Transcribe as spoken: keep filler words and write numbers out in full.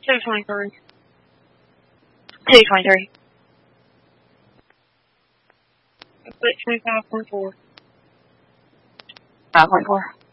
two twenty-three. two twenty-three. I put twenty-five point four. five point four.